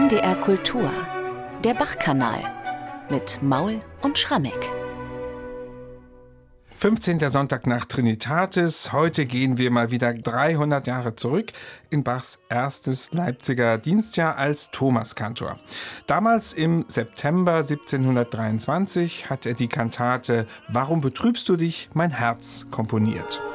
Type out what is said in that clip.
NDR Kultur, der Bach-Kanal mit Maul und Schrammeck. 15. Sonntag nach Trinitatis. Heute gehen wir mal wieder 300 Jahre zurück in Bachs erstes Leipziger Dienstjahr als Thomaskantor. Damals im September 1723 hat er die Kantate »Warum betrübst du dich, mein Herz« komponiert.